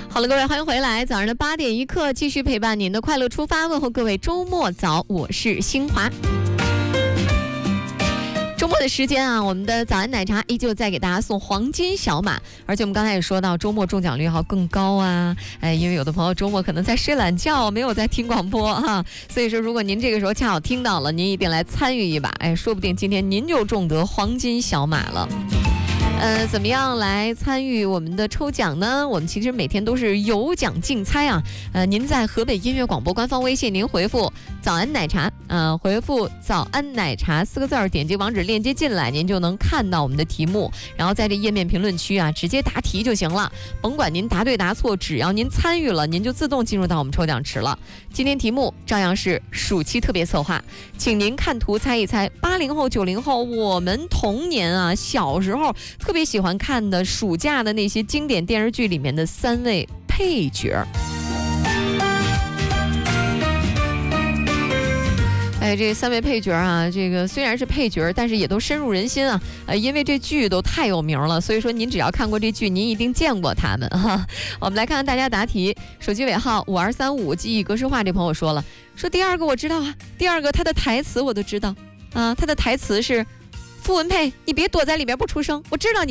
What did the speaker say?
好了，各位，欢迎回来。早上的8点一刻，继续陪伴您的快乐出发，问候各位周末早，我是新华。周末的时间啊，我们的早安奶茶依旧在给大家送黄金小马，而且我们刚才也说到，周末中奖率要更高啊。因为有的朋友周末可能在睡懒觉，没有在听广播哈，所以说如果您这个时候恰好听到了，您一定来参与一把，说不定今天您就中得黄金小马了。怎么样来参与我们的抽奖呢？我们其实每天都是有奖竞猜啊。您在河北音乐广播官方微信，您回复早安奶茶，回复早安奶茶4个字，点击网址链接进来，您就能看到我们的题目，然后在这页面评论区啊，直接答题就行了。甭管您答对答错，只要您参与了，您就自动进入到我们抽奖池了。今天题目照样是暑期特别策划，请您看图猜一猜80后、90后，我们童年啊小时候特别喜欢看的暑假的那些经典电视剧里面的3位配角。这3位配角啊，这个虽然是配角，但是也都深入人心啊。因为这剧都太有名了，所以说您只要看过这剧，您一定见过他们哈。我们来看看大家答题，手机尾号5235，记忆格式化这朋友说了，说第二个我知道啊，第二个他的台词我都知道啊，他的台词是：傅文佩，你别躲在里面不出声，我知道你